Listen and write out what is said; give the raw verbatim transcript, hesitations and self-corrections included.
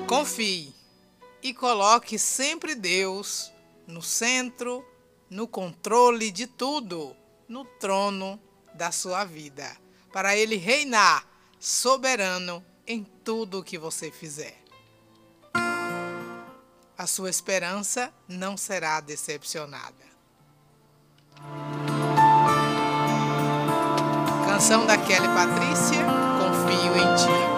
Confie e coloque sempre Deus no centro, no controle de tudo, no trono da sua vida, para Ele reinar soberano em tudo o que você fizer. A sua esperança não será decepcionada. Canção da Kelly Patrícia, Confio em Ti.